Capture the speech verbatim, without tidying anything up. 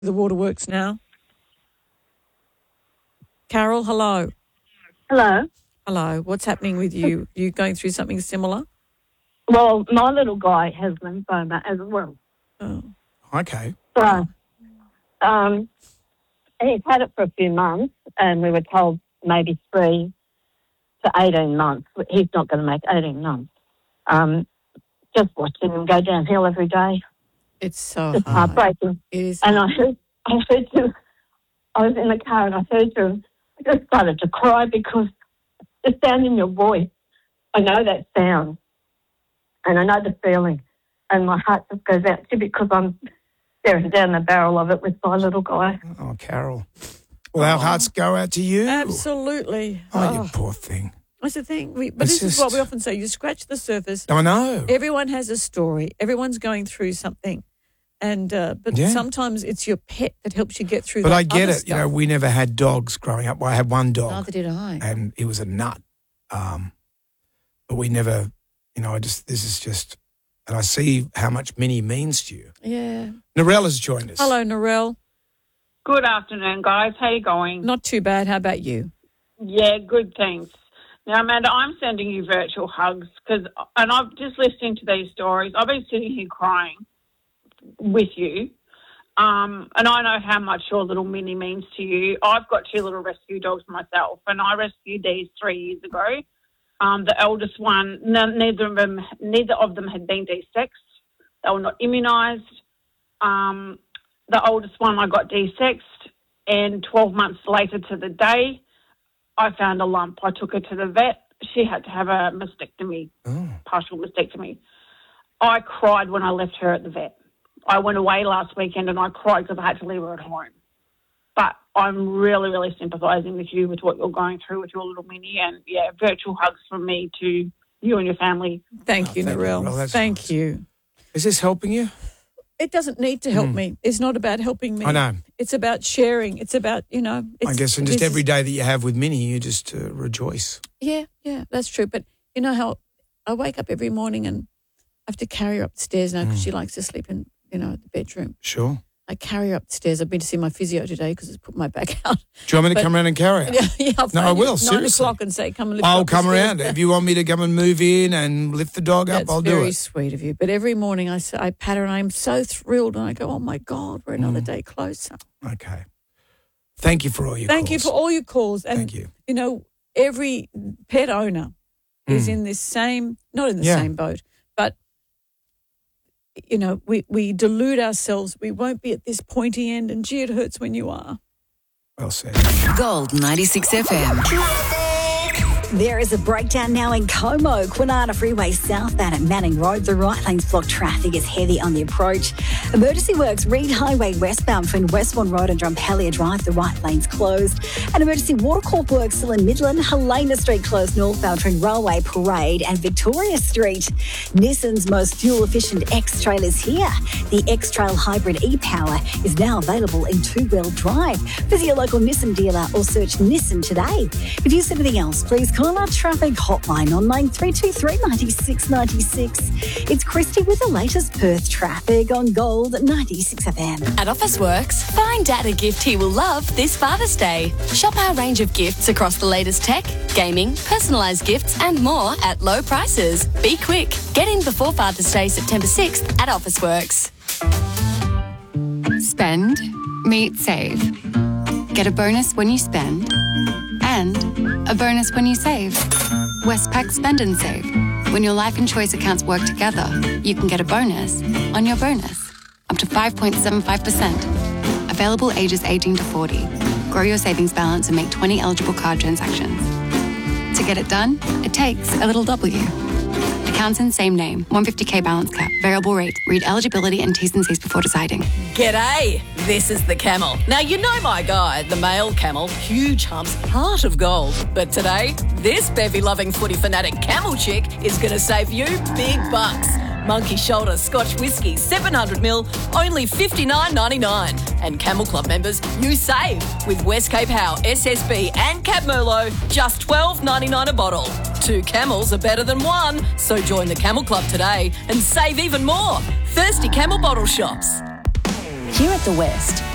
the waterworks now. Carol, hello. Hello. Hello. What's happening with you? You going through something similar? Well, my little guy has lymphoma as well. Oh. Okay. So, um, he's had it for a few months, and we were told maybe three to eighteen months. He's not going to make eighteen months. Um, just watching him go downhill every day. It's so It's hard. heartbreaking. It is. And I heard, I heard him, I was in the car and I heard him, I just started to cry because the sound in your voice, I know that sound and I know the feeling, and my heart just goes out to you because I'm staring down the barrel of it with my little guy. Oh, Carol. Well, our hearts go out to you. Absolutely. Oh, you poor thing. That's the thing. We, but It's this is what just- we often say. You scratch the surface. I know. Everyone has a story. Everyone's going through something. And uh, But Yeah. sometimes it's your pet that helps you get through But that I get other it. You know, stuff. we never had dogs growing up. Well, I had one dog. Neither did I. And he was a nut. Um, but we never, you know, I just, this is just, and I see how much Minnie means to you. Yeah. Narelle has joined us. Hello, Narelle. Good afternoon, guys. How you going? Not too bad. How about you? Yeah, good, thanks. Now, Amanda, I'm sending you virtual hugs because, and I'm just listening to these stories. I've been sitting here crying with you, um, and I know how much your little Minnie means to you. I've got two little rescue dogs myself, and I rescued these three years ago. Um, the eldest one, n- neither of them, neither of them had been de-sexed. They were not immunised. Um, the oldest one, I got de-sexed, and twelve months later to the day, I found a lump. I took her to the vet. She had to have a mastectomy, Oh. partial mastectomy. I cried when I left her at the vet. I went away last weekend and I cried because I had to leave her at home. But I'm really, really sympathising with you with what you're going through with your little Minnie. And, yeah, virtual hugs from me to you and your family. Thank you, thank you, Narelle. Narelle. That's Thank nice. you. Is this helping you? It doesn't need to help me. It's not about helping me. I know. It's about sharing. It's about, you know. It's, I guess, and just this every is- day that you have with Minnie, you just uh, rejoice. Yeah, yeah, that's true. But you know how I wake up every morning and I have to carry her upstairs now because Mm. she likes to sleep in, you know, the bedroom. Sure. I carry her upstairs. I've been to see my physio today because it's put my back out. Do you want me to But- come around and carry her? Yeah, yeah, I'll No, I phone you will, at seriously. Nine o'clock and say, come and lift I'll up the come stairs. around. If you want me to come and move in and lift the dog up, That's I'll do very it. sweet of you. But every morning I, s- I pat her and I'm so thrilled and I go, oh my God, we're another Mm. day closer. Okay. Thank you for all your Thank calls. you for all your calls. And, Thank you. you know, every pet owner is Mm. in this same, not in the Yeah. same boat, but, you know, we, we delude ourselves. We won't be at this pointy end and gee, it hurts when you are. Well said. Gold ninety-six F M. There is a breakdown now in Como, Kwinana Freeway southbound at Manning Road. The right lane's blocked. Traffic is heavy on the approach. Emergency works, Reed Highway westbound between Westbourne Road and Drumpelia Drive. The right lane's closed. And emergency water corp works still in Midland. Helena Street closed northbound between Railway Parade and Victoria Street. Nissan's most fuel-efficient X-Trail is here. The X-Trail Hybrid e-Power is now available in two-wheel drive. Visit your local Nissan dealer or search Nissan today. If you see anything else, please call our traffic hotline on nine three two three, nine six nine six. It's Christy with the latest Perth traffic on Gold ninety-six F M. At Officeworks, find Dad a gift he will love this Father's Day. Shop our range of gifts across the latest tech, gaming, personalised gifts and more at low prices. Be quick. Get in before Father's Day, September sixth at Officeworks. Spend, meet, save. Get a bonus when you spend and a bonus when you save. Westpac Spend and Save. When your life and choice accounts work together, you can get a bonus on your bonus. Up to five point seven five percent. Available ages eighteen to forty. Grow your savings balance and make twenty eligible card transactions. To get it done, it takes a little W. Accounts in same name. one hundred fifty K balance cap. Variable rate. Read eligibility and T's and C's before deciding. G'day, this is the Camel. Now, you know my guy, the male camel, huge humps, heart of gold. But today, this bevy-loving footy fanatic camel chick is going to save you big bucks. Monkey Shoulder Scotch Whisky, seven hundred mil, only fifty-nine ninety-nine. And Camel Club members, you save with West Cape Howe, S S B and Cab Merlot, just twelve ninety-nine a bottle. Two camels are better than one, so join the Camel Club today and save even more. Thirsty Camel Bottle Shops. Here at The West,